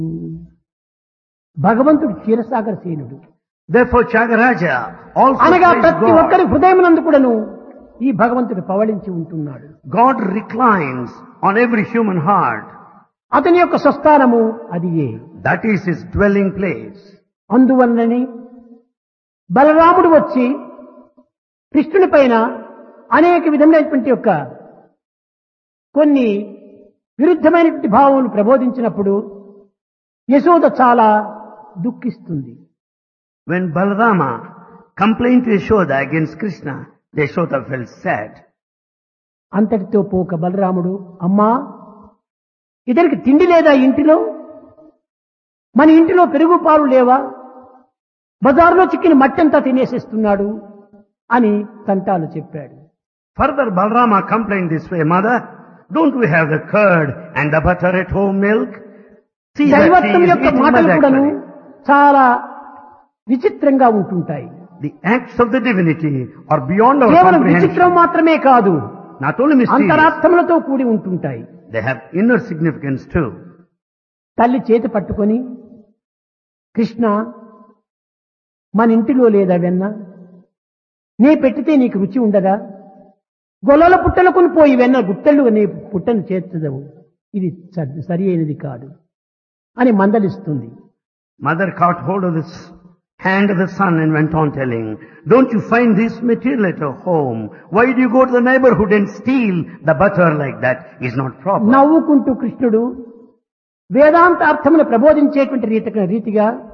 భగవంతుడు క్షీరసాగర సేనుడు. Therefore Tyagaraja also అనగా praised ప్రతి God. ఒక్కరి హృదయమునందు కూడాను ఈ భగవంతుడు పవళించి ఉంటున్నాడు. God reclines on every human heart. అతని యొక్క స్వస్థానము అదియే. That is his dwelling place. అందువలనని బలరాముడు వచ్చి కృష్ణుని పైన అనేక విధమైనటువంటి యొక్క కొన్ని విరుద్ధమైనటువంటి భావములు ప్రబోధించినప్పుడు యశోద చాలా దుఃఖిస్తుంది. When Balarama complained to Yashoda against Krishna, Yashoda felt sad. అంతటితో పోక బలరాముడు, అమ్మా ఇతనికి తిండి లేదా ఇంటిలో? మన ఇంటిలో పెరుగు పాలు లేవా? బజార్లో చిక్కిన మట్టంతా తినేసేస్తున్నాడు అని తంటాలు చెప్పాడు. Further Balarama complained this way, Mother, don't we have the curd and the butter at home milk? See that he దైవత్వం is యొక్క eating మాటలు my కూడాను actually. చాలా విచిత్రంగా ఉంటుంటాయి. The acts of the divinity are beyond our కేవలం విచిత్రం comprehension. మాత్రమే కాదు, Not only mysterious, అంతరార్థములతో కూడి ఉంటుంటాయి. they have inner significance too. తల్లి చేతి పట్టుకొని, కృష్ణ మన ఇంటిలో లేదా వెన్న? నీ పెట్టితే నీకు రుచి ఉండదా? గొల్లల పుట్టలకుని పోయి వెన్న గుట్టలు నీ పుట్టను చేర్చదవు, ఇది సరి అయినది కాదు అని మందలిస్తుంది. Mother caught hold of this hand of the son and went on telling, don't you find this material at your home? Why do you go to the neighborhood and steal the butter like that? Is not proper. నవ్వుకుంటూ కృష్ణుడు వేదాంత అర్థమును ప్రబోధించేటువంటి రీతిగా